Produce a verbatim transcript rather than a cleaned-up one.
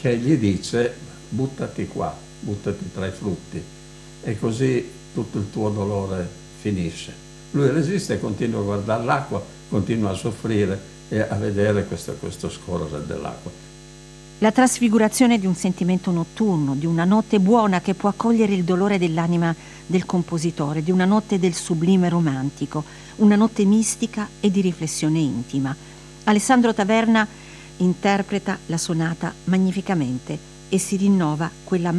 che gli dice: buttati qua, buttati tra i frutti, e così tutto il tuo dolore finisce. Lui resiste, continua a guardare l'acqua, continua a soffrire e a vedere questo, questo scorrere dell'acqua. La trasfigurazione di un sentimento notturno, di una notte buona che può accogliere il dolore dell'anima del compositore, di una notte del sublime romantico, una notte mistica e di riflessione intima. Alessandro Taverna interpreta la sonata magnificamente e si rinnova quella